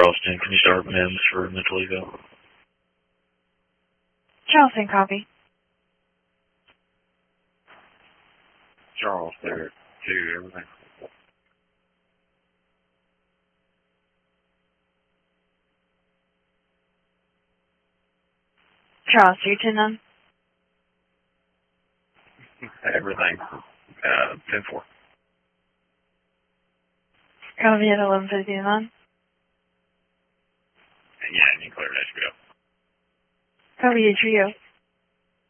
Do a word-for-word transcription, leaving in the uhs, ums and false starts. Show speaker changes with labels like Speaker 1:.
Speaker 1: Charleston, can you start M I M S for mental eval?
Speaker 2: Charleston, copy.
Speaker 3: Charles there, two, everything.
Speaker 2: Charles, two ten nine.
Speaker 3: Everything. Uh, ten four.
Speaker 2: Copy at eleven fifty-nine.
Speaker 3: Yeah, you clear H B O.
Speaker 2: Copy H B O.